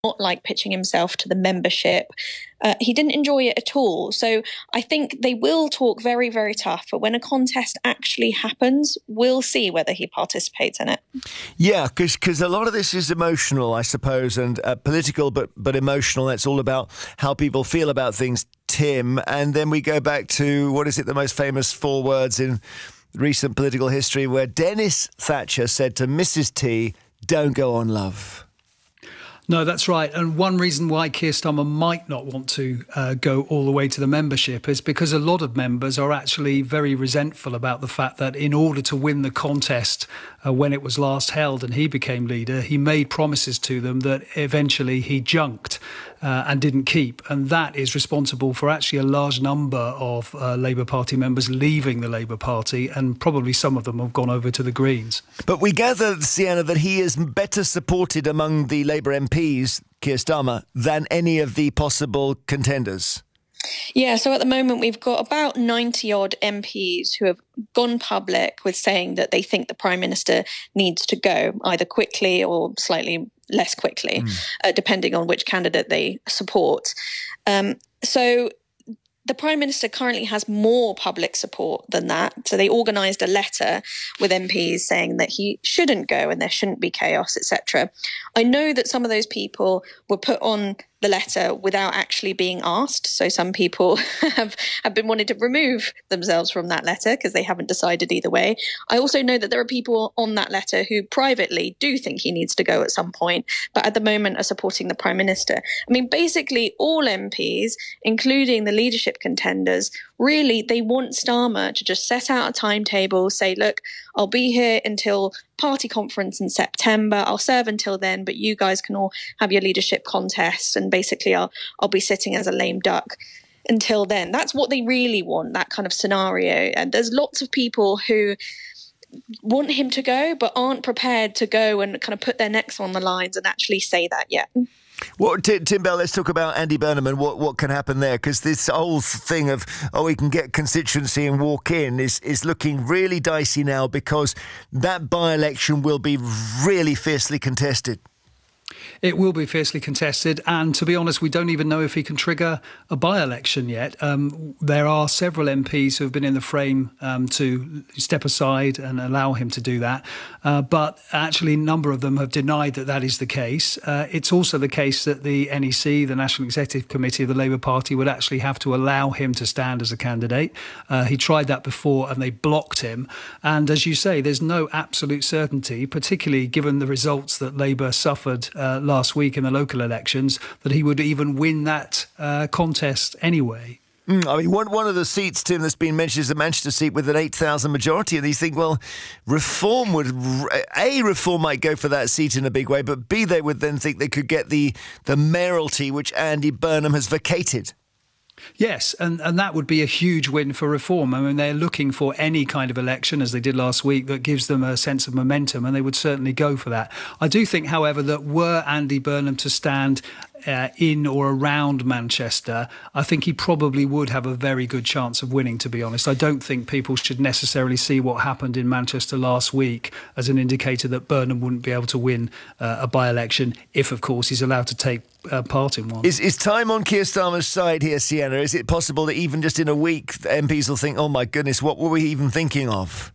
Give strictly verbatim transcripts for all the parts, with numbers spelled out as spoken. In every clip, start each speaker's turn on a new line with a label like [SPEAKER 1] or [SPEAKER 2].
[SPEAKER 1] not like pitching himself to the membership. Uh, he didn't enjoy it at all. So I think they will talk very, very tough. But when a contest actually happens, we'll see whether he participates in it.
[SPEAKER 2] Yeah, because a lot of this is emotional, I suppose, and uh, political, but but emotional. It's all about how people feel about things, Tim. And then we go back to, what is it, the most famous four words in recent political history, where Dennis Thatcher said to Missus T, "Don't go on, love."
[SPEAKER 3] No, that's right. And one reason why Keir Starmer might not want to uh, go all the way to the membership is because a lot of members are actually very resentful about the fact that in order to win the contest uh, when it was last held and he became leader, he made promises to them that eventually he junked uh, and didn't keep. And that is responsible for actually a large number of uh, Labour Party members leaving the Labour Party, and probably some of them have gone over to the Greens.
[SPEAKER 2] But we gather, Sienna, that he is better supported among the Labour M Ps, Keir Starmer, than any of the possible contenders.
[SPEAKER 1] Yeah, so at the moment we've got about ninety odd M Ps who have gone public with saying that they think the Prime Minister needs to go, either quickly or slightly less quickly, mm. uh, depending on which candidate they support. Um, so the Prime Minister currently has more public support than that. So they organised a letter with M Ps saying that he shouldn't go and there shouldn't be chaos, et cetera. I know that some of those people were put on the letter without actually being asked. So some people have, have been wanting to remove themselves from that letter because they haven't decided either way. I also know that there are people on that letter who privately do think he needs to go at some point, but at the moment are supporting the Prime Minister. I mean, basically all M Ps, including the leadership contenders, really, they want Starmer to just set out a timetable, say, look, I'll be here until party conference in September. I'll serve until then, but you guys can all have your leadership contest. And basically, I'll I'll be sitting as a lame duck until then. That's what they really want, that kind of scenario. And there's lots of people who want him to go, but aren't prepared to go and kind of put their necks on the lines and actually say that yet.
[SPEAKER 2] Well, Tim, Tim Bell, let's talk about Andy Burnham and what, what can happen there, because this whole thing of, oh, we can get constituency and walk in is, is looking really dicey now, because that by-election will be really fiercely contested.
[SPEAKER 3] It will be fiercely contested, and to be honest, we don't even know if he can trigger a by-election yet. Um, there are several M Ps who have been in the frame um, to step aside and allow him to do that, uh, but actually a number of them have denied that that is the case. Uh, it's also the case that the N E C, the National Executive Committee of the Labour Party, would actually have to allow him to stand as a candidate. Uh, he tried that before and they blocked him. And as you say, there's no absolute certainty, particularly given the results that Labour suffered uh, last week in the local elections, that he would even win that uh, contest anyway.
[SPEAKER 2] Mm, I mean, one one of the seats, Tim, that's been mentioned is the Manchester seat with an eight thousand majority, and you think, well, Reform would, A, Reform might go for that seat in a big way, but B, they would then think they could get the, the mayoralty which Andy Burnham has vacated.
[SPEAKER 3] Yes, and, and that would be a huge win for Reform. I mean, they're looking for any kind of election, as they did last week, that gives them a sense of momentum, and they would certainly go for that. I do think, however, that were Andy Burnham to stand uh, in or around Manchester, I think he probably would have a very good chance of winning, to be honest. I don't think people should necessarily see what happened in Manchester last week as an indicator that Burnham wouldn't be able to win uh, a by-election if, of course, he's allowed to take uh, part in one.
[SPEAKER 2] Is, is time on Keir Starmer's side here, Sienna? Is it possible that even just in a week, the M Ps will think, oh my goodness, what were we even thinking of?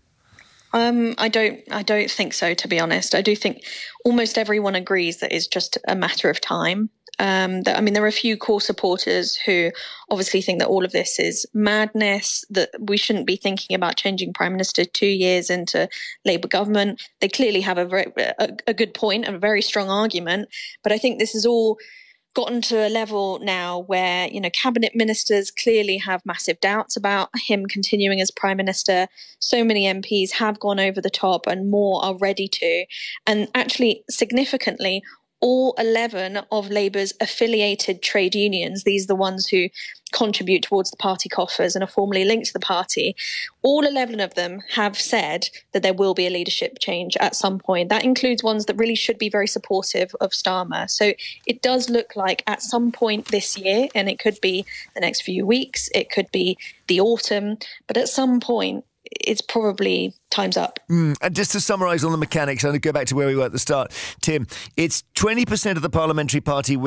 [SPEAKER 1] Um, I don't I don't think so, to be honest. I do think almost everyone agrees that it's just a matter of time. Um, that, I mean, there are a few core supporters who obviously think that all of this is madness, that we shouldn't be thinking about changing Prime Minister two years into Labour government. They clearly have a, very, a, a good point, a very strong argument. But I think this is all gotten to a level now where, you know, cabinet ministers clearly have massive doubts about him continuing as Prime Minister. So many M Ps have gone over the top and more are ready to. And actually, significantly, all eleven of Labour's affiliated trade unions, these are the ones who contribute towards the party coffers and are formally linked to the party, all eleven of them have said that there will be a leadership change at some point. That includes ones that really should be very supportive of Starmer. So it does look like at some point this year, and it could be the next few weeks, it could be the autumn, but at some point, it's probably time's up.
[SPEAKER 2] Mm, and just to summarise on the mechanics, and to go back to where we were at the start, Tim, it's twenty percent of the parliamentary party